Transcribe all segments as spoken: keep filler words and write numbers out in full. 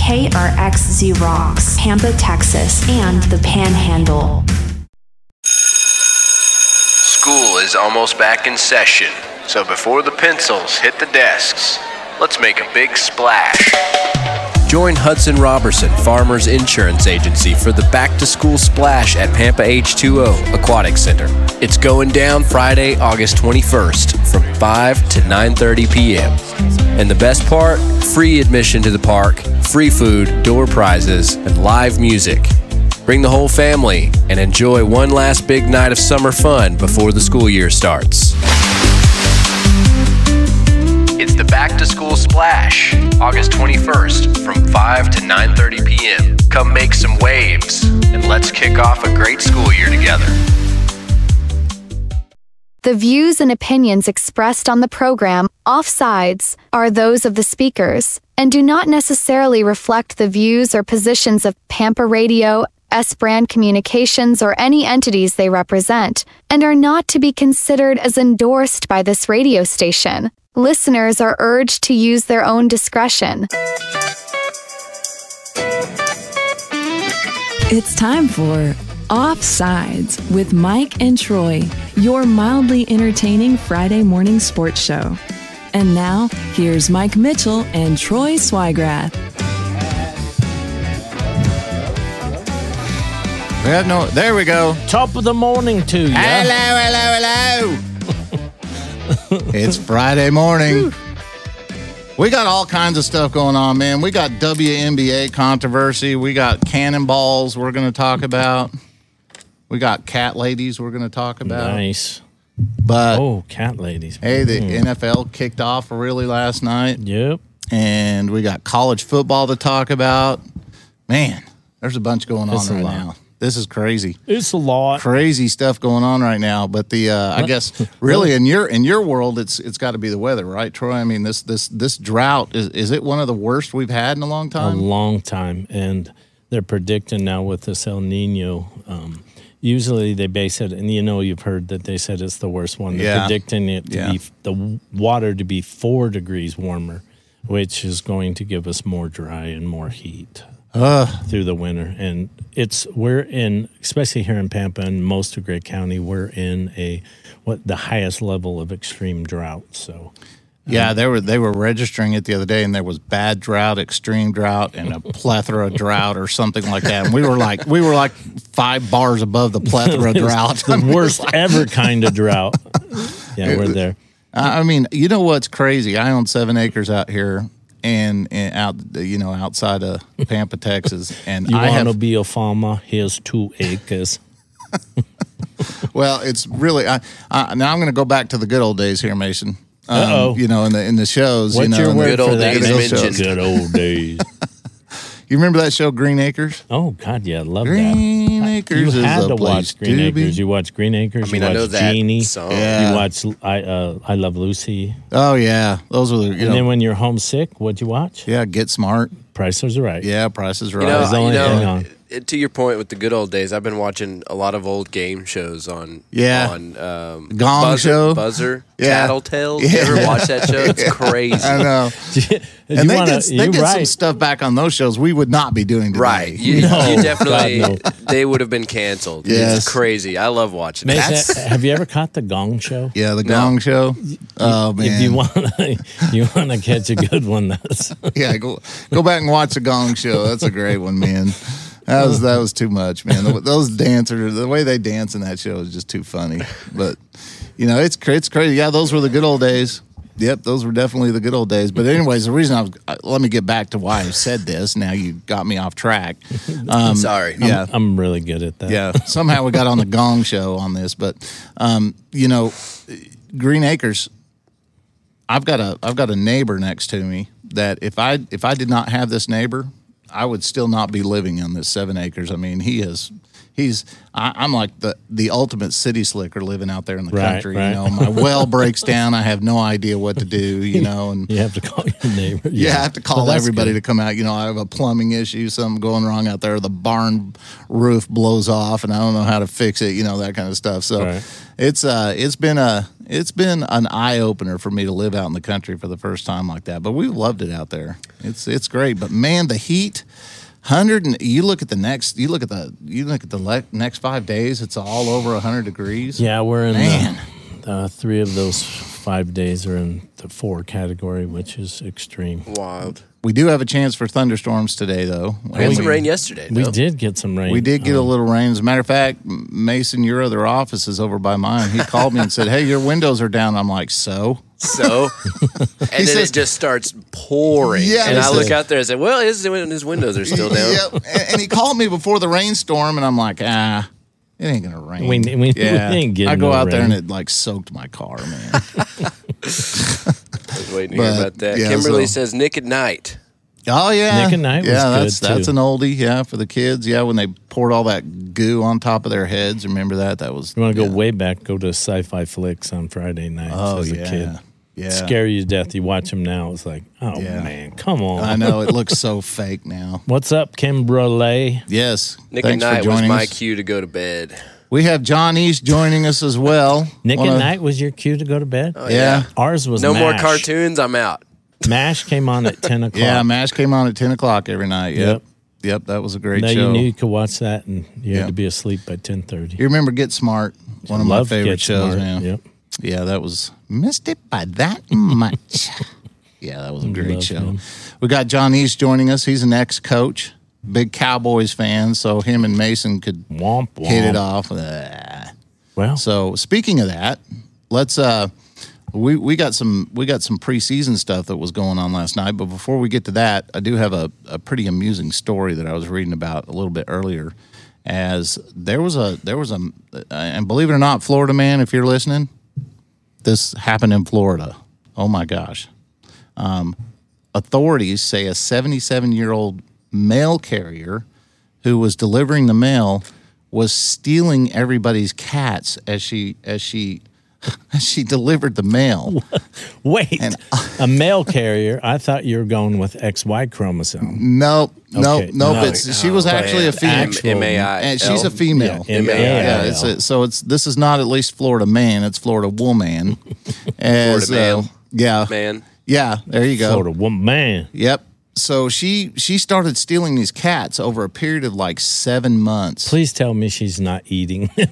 K R X Z Rocks, Pampa, Texas, and the Panhandle. School is almost back in session, so before the pencils hit the desks, let's make a big splash. Join Hudson Robertson, Farmers Insurance Agency, for the back-to-school splash at Pampa H two O Aquatic Center. It's going down Friday, August twenty-first from five to nine thirty p.m. And the best part, free admission to the park, free food, door prizes, and live music. Bring the whole family and enjoy one last big night of summer fun before the school year starts. It's the Back to School Splash, August twenty-first from five to nine thirty p.m. Come make some waves and let's kick off a great school year together. The views and opinions expressed on the program, Offsides, are those of the speakers and do not necessarily reflect the views or positions of Pampa Radio, S-Brand Communications, or any entities they represent, and are not to be considered as endorsed by this radio station. Listeners are urged to use their own discretion. It's time for Offsides with Mike and Troy, your mildly entertaining Friday morning sports show. And now, here's Mike Mitchell and Troy Swigrath. We have no, there we go. Top of the morning to you. Hello, hello, hello. It's Friday morning. We got all kinds of stuff going on, man. We got W N B A controversy. We got cannonballs we're going to talk about. We got cat ladies we're going to talk about. Nice. But oh, cat ladies. Hey, the mm. N F L kicked off really last night. Yep. And we got college football to talk about. Man, there's a bunch going on it's right now. This is crazy. It's a lot. Crazy stuff going on right now. But the uh, I guess really in your in your world it's it's got to be the weather, right, Troy? I mean this this this drought is is it one of the worst we've had in a long time? A long time, and they're predicting now with this El Nino. Um, usually they base it, and you know you've heard that they said it's the worst one. They're yeah. predicting it to yeah. be the water to be four degrees warmer, which is going to give us more dry and more heat. Uh, through the winter, and it's we're in, especially here in Pampa and most of Gray County, we're in a what the highest level of extreme drought. So, yeah, um, they were they were registering it the other day, and there was bad drought, extreme drought, and a plethora drought, or something like that. And we were like we were like five bars above the plethora drought, the I mean, worst like, ever kind of drought. Yeah, we're there. I mean, you know what's crazy? I own seven acres out here. And, and out, you know, outside of Pampa, Texas, and you I want have, to be a farmer? Here's two acres. Well, it's really. I, I, now I'm going to go back to the good old days here, Mason. Um, Uh-oh. You know, in the in the shows. What's you know, your in word the, good old for that? days Good old, mentioned. Good old days. You remember that show, Green Acres? Oh God, yeah, I love Green that. Acres You is had a to place watch Green to Acres. be. You watch Green Acres. I mean, you I watch know that Jeannie. song. Yeah. You watch I uh, I Love Lucy. Oh yeah, those were the. You And know, then when you're homesick, what'd you watch? yeah, Get Smart. Price is Right. Yeah, Price is Right. You know, There's only you know thing on. it- to your point with the good old days, I've been watching a lot of old game shows on Yeah. on um, Gong Buzzer, Show. Buzzer, Yeah. Tattletales. Yeah. You ever watch that show? It's crazy. I know. and And they wanna, did, they did some stuff back on those shows we would not be doing today. Right. You, No, you definitely, God, no. they would have been canceled. Yes. It's crazy. I love watching it. Mason, have you ever caught the Gong Show? Yeah, the No. Gong Show. Oh man. If you want to, you want to catch a good one. That's Yeah, go go back and watch the Gong Show. That's a great one, man. That was that was too much, man. Those dancers, the way they dance in that show is just too funny. But you know, it's it's crazy. Yeah, those were the good old days. Yep, those were definitely the good old days. But anyways, the reason I was uh, let me get back to why I said this. Now you got me off track. Um, Sorry. Yeah. I'm, I'm really good at that. Yeah, somehow we got on the Gong Show on this, but um, you know, Green Acres. I've got a I've got a neighbor next to me that if I if I did not have this neighbor, I would still not be living on this seven acres. I mean, he is he's I, I'm like the the ultimate city slicker living out there in the Right, country. right. You know, my well breaks down. I have no idea what to do. You know, and You have to call your neighbor. yeah, I have to call Well, that's everybody good. to come out. You know, I have a plumbing issue, something going wrong out there. The barn roof blows off, and I don't know how to fix it. You know, that kind of stuff. So Right. it's uh, it's been a it's been an eye opener for me to live out in the country for the first time like that. But we loved it out there. It's it's great. But man, the heat. Hundred and you look at the next. You look at the you look at the le- next five days. It's all over hundred degrees. Yeah, we're in Man. the, uh, three of those five days are in the four category, which is extreme. Wild. We do have a chance for thunderstorms today, though. We had We- some rain yesterday. We no? did get some rain. We did get a Um, little rain. As a matter of fact, Mason, your other office is over by mine. He called me and said, "Hey, your windows are down." I'm like, "So?" So, and then says- it just starts pouring. Yeah, and he I look says- out there and say, "Well, his, his windows are still down." Yep. And, and he called me before the rainstorm, and I'm like, "Ah, it ain't gonna rain." We- we- we yeah. ain't getting I go no out there rain. and it like soaked my car, man. I was waiting to But, hear about that. yeah, Kimberly so- says, "Nick at Night." Oh yeah, Nick at Night was yeah, good, that's that's too. an oldie. Yeah, for the kids. Yeah, when they poured all that goo on top of their heads. Remember that? That was. You want to yeah. go way back? Go to Sci-Fi Flicks on Friday nights Oh as a yeah, kid. yeah. Scare you to death. You watch them now. It's like, oh Yeah. man, come on. I know it looks so fake now. What's up, Kimberly? Yes, Nick thanks at for Night was joining my us. cue to go to bed. We have John East joining us as well. Nick Wanna- at Night was your cue to go to bed. Oh, Yeah. Ours was No more MASH. cartoons. I'm out. MASH came on at ten o'clock. Yeah, MASH came on at ten o'clock every night. Yep. Yep. Yep, that was a great Now show. you knew you could watch that, and you Yeah. had to be asleep by ten thirty. You remember Get Smart? One of my Love favorite Get shows, Smart. man. Yep. Yeah, that was missed it by that much. Yeah, that was a great Love show. him. We got John East joining us. He's an ex-coach, big Cowboys fan, so him and Mason could Womp womp. hit it off. Uh, Well, So speaking of that, let's uh we, we got some we got some preseason stuff that was going on last night. But before we get to that, I do have a, a pretty amusing story that I was reading about a little bit earlier. As there was a there was a and believe it or not, Florida man, if you're listening, this happened in Florida. Oh my gosh. Um, authorities say a seventy-seven year old mail carrier who was delivering the mail was stealing everybody's cats as she as she as she delivered the mail. wait. and- a mail carrier. I thought you were going with X Y chromosome. No, no, Okay, no. no. It's, she was actually a female. Actual- M A I. And she's a female. Yeah, M A I. Yeah, M A I. it's a, so it's this is not at least Florida man. It's Florida woman. As, Florida man. uh, yeah, Man. yeah. There you go. Florida woman, man. Yep. So she she started stealing these cats over a period of like seven months. Please tell me she's not eating them.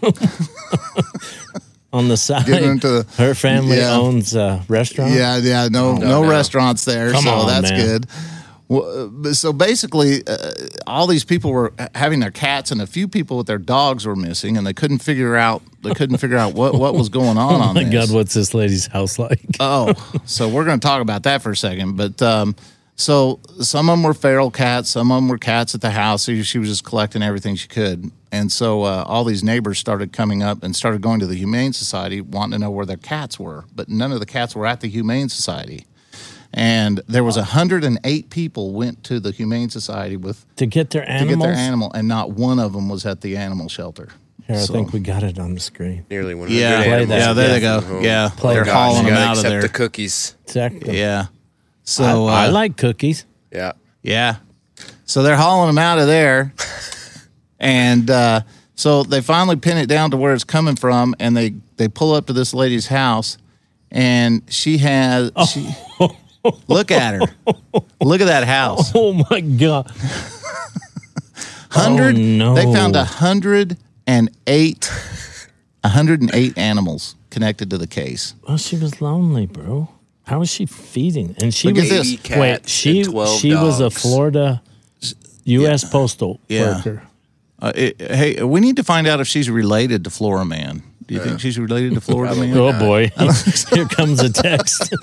On the side, Getting into- her family yeah. owns a restaurant. Yeah, yeah. No, no, no. restaurants there. Come so on, that's man. good. Well, uh, but so basically, uh, all these people were having their cats, and a few people with their dogs were missing, and they couldn't figure out they couldn't figure out what, what was going on. Oh on my this. God, what's this lady's house like? Oh, so we're going to talk about that for a second. But um, so some of them were feral cats, some of them were cats at the house. So she was just collecting everything she could. And so uh, all these neighbors started coming up and started going to the Humane Society wanting to know where their cats were. But none of the cats were at the Humane Society. And there was one hundred eight people went to the Humane Society with To get their to animals. get their animal, and not one of them was at the animal shelter. Here, I So- think we got it on the screen. Nearly one hundred Yeah, animals. that. yeah, there they go. Oh, Yeah, Play they're that. hauling You them gotta out of accept there. the cookies. Exactly. Yeah. So I, I uh, like cookies. Yeah. Yeah. So they're hauling them out of there. And uh, so they finally pin it down to where it's coming from, and they, they pull up to this lady's house, and she has she look at her. Look at that house. Oh my God. Hundred Oh, no. they found a hundred and eight a hundred and eight animals connected to the case. Well, she was lonely, bro. How was she feeding? And she Look at was this. Eighty cats wait. She and twelve she was a dogs. Florida U S postal Yeah. worker. Uh, it, hey, we need to find out if she's related to Flora Man. Do you think she's related to Florida Man? Oh boy, here comes a text.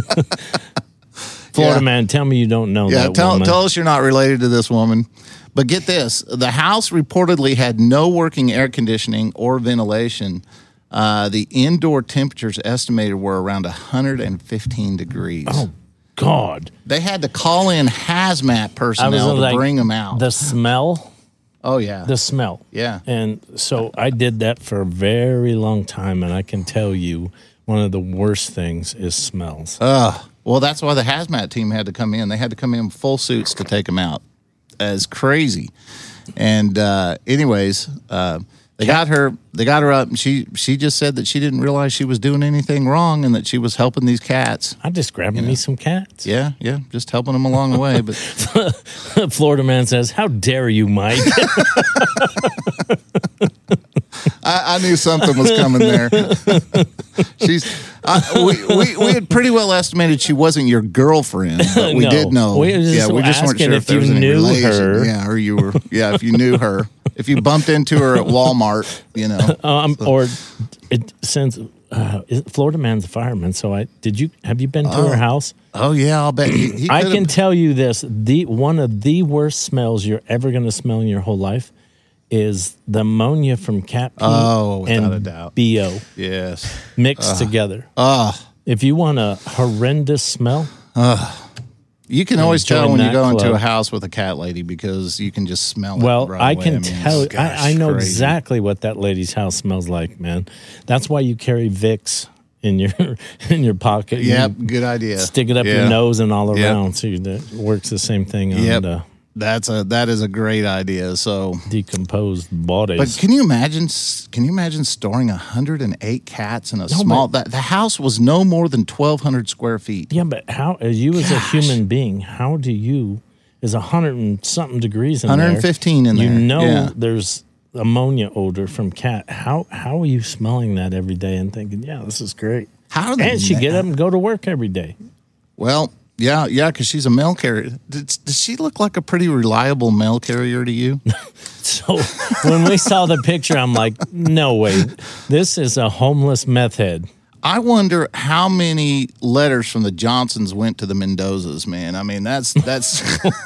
Florida Yeah. man, tell me you don't know Yeah, that tell, woman. tell us you're not related to this woman. But get this, the house reportedly had no working air conditioning or ventilation. Uh, the indoor temperatures estimated were around one hundred fifteen degrees. Oh God, They had to call in hazmat I was personnel to like, bring them out. The smell. Oh, yeah. The smell. Yeah. And so I did that for a very long time, and I can tell you one of the worst things is smells. Uh, well, that's why the hazmat team had to come in. They had to come in full suits to take them out. As crazy. And uh, anyways, uh, they got her. They got her up, and she she just said that she didn't realize she was doing anything wrong, and that she was helping these cats. I just grabbed you know. me some cats. Yeah, yeah, just helping them along the way. But Florida man says, "How dare you, Mike?" I, I knew something was coming there. She's. I, we, we we had pretty well estimated she wasn't your girlfriend, but we no, did know. We yeah, we just weren't sure if, if there was any relation. Her. Yeah, or you were. Yeah, if you knew her, if you bumped into her at Walmart, you know. Um, so. Or it, since uh, Florida man's a fireman, so I did you have you been to oh. her house? Oh yeah, I'll bet. He, he I can tell you this: the one of the worst smells you're ever going to smell in your whole life is the ammonia from cat pee oh, without and a doubt. B O. Yes. Mixed uh, together. Uh, if you want a horrendous smell, uh, you can always tell when you go club. into a house with a cat lady because you can just smell it. Well, right I away. can I mean, tell. gosh, I, I know crazy. exactly what that lady's house smells like, man. That's why you carry Vicks in your in your pocket. Yep, you good idea. Stick it up yeah. your nose and all around, yep. so you, that works the same thing on yep. the That's a that is a great idea. So decomposed bodies. But can you imagine? Can you imagine storing one hundred eight cats in a no, small? That the house was no more than twelve hundred square feet. Yeah, but how? As you as Gosh. a human being, how do you? Is a hundred and something degrees in one hundred fifteen there? in there. You know, yeah. there's ammonia odor from cat. How how are you smelling that every day and thinking, yeah, this is great? How are they? And she get up and go to work every day. Well. Yeah, yeah, because she's a mail carrier. Does, does she look like a pretty reliable mail carrier to you? So when we saw the picture, I'm like, no way. This is a homeless meth head. I wonder how many letters from the Johnsons went to the Mendozas, man. I mean, that's that's.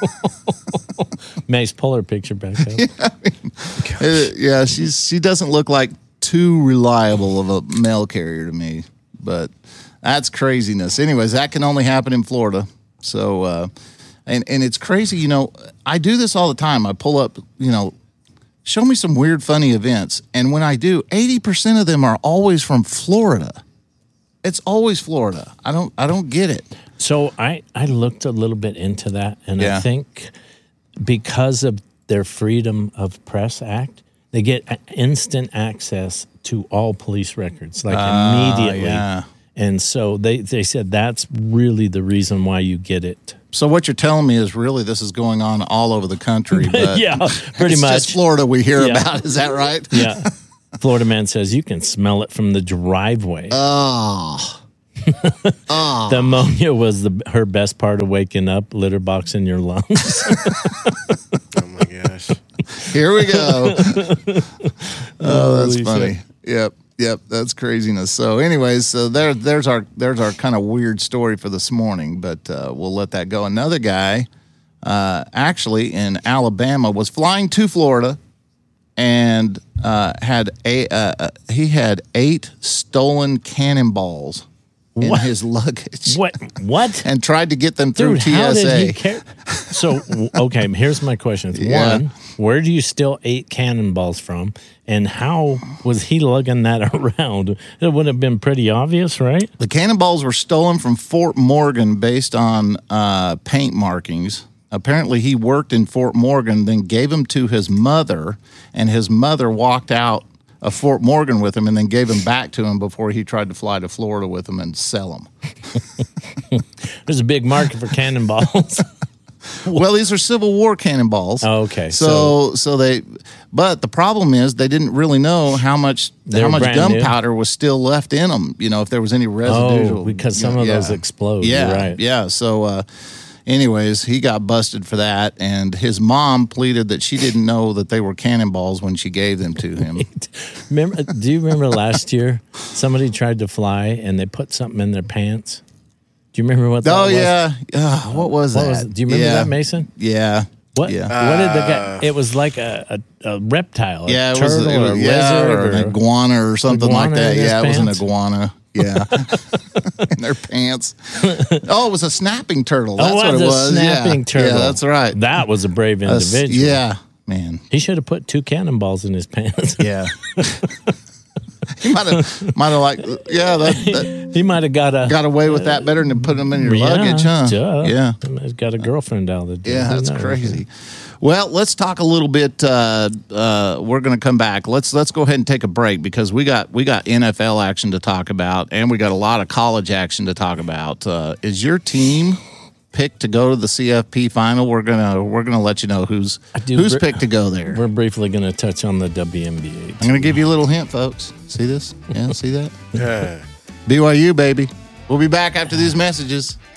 Mace, pull her picture back up. Yeah, I mean, uh, yeah, she's she doesn't look like too reliable of a mail carrier to me, but. That's craziness. Anyways, that can only happen in Florida. So, uh, and and it's crazy. You know, I do this all the time. I pull up, you know, show me some weird, funny events. And when I do, eighty percent of them are always from Florida. It's always Florida. I don't I don't get it. So I, I looked a little bit into that, and yeah. I think because of their Freedom of Press Act, they get instant access to all police records, like uh, immediately. Yeah. And so they, they said that's really the reason why you get it. So what you're telling me is really this is going on all over the country. But yeah, pretty it's much. Just Florida we hear yeah. about. Is that right? Yeah. Florida man says you can smell it from the driveway. Oh. oh. The ammonia was the her best part of waking up, litter box in your lungs. Oh, my gosh. Here we go. Oh, that's Holy funny. shit. Yep. Yep, that's craziness. So, anyways, so there, there's our there's our kind of weird story for this morning, but uh, we'll let that go. Another guy, uh, actually in Alabama, was flying to Florida, and uh, had a uh, he had eight stolen cannonballs in what? his luggage. What? What? And tried to get them through Dude, T S A. How did he care? So, okay, here's my question. Yeah. One, where do you steal eight cannonballs from? And how was he lugging that around? It would have been pretty obvious, right? The cannonballs were stolen from Fort Morgan based on uh, paint markings. Apparently, he worked in Fort Morgan, then gave them to his mother, and his mother walked out of Fort Morgan with him and then gave them back to him before he tried to fly to Florida with them and sell them. There's a big market for cannonballs. Well, these are Civil War cannonballs. Oh, okay. So, so, so they, but the problem is they didn't really know how much They're how much brand gunpowder new. was still left in them. You know, if there was any residual. Oh, because some of yeah. those explode. Yeah, You're right. yeah. So, uh, anyways, he got busted for that, and his mom pleaded that she didn't know that they were cannonballs when she gave them to him. Remember? Do you remember last year somebody tried to fly and they put something in their pants? Do you remember what that oh, was? yeah. Uh, what was What that? was it? Do you remember yeah. that, Mason? Yeah. What? Yeah. What did the guy? It was like a, a, a reptile, a yeah, it turtle was, it was, or a yeah, lizard or an iguana or something iguana like that. in his Yeah, it was pants? an iguana. Yeah, in their pants. Oh, it was a snapping turtle. That's oh, what it a was. snapping yeah. turtle. Yeah, that's right. That was a brave A s- individual. yeah, Man. He should have put two cannonballs in his pants. Yeah. He might have, might have like, yeah, that, that he might have got a got away with that better than putting them in your yeah, luggage, huh? Duh. Yeah, He's got a girlfriend out there. yeah, that's crazy. Well, let's talk a little bit. Uh, uh, we're going to come back. Let's let's go ahead and take a break because we got we got N F L action to talk about, and we got a lot of college action to talk about. Uh, is your team picked to go to the C F P final? We're gonna we're gonna let you know who's who's br- picked to go there. We're briefly going to touch on the W N B A. I'm going to give you a little hint, folks. See this? Yeah, see that? Yeah. B Y U, baby. We'll be back after these messages.